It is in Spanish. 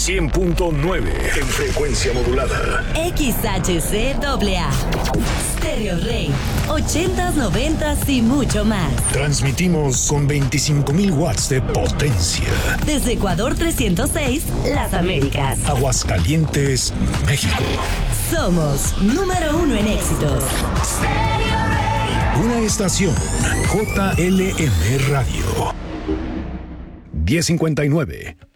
100.9 en frecuencia modulada. XHCAA. Stereo Rey. 80s, 90s y mucho más. Transmitimos con 25,000 watts de potencia. Desde Ecuador 306, Las Américas. Aguascalientes, México. Somos número 1 en éxitos. Una estación JLM Radio. 1059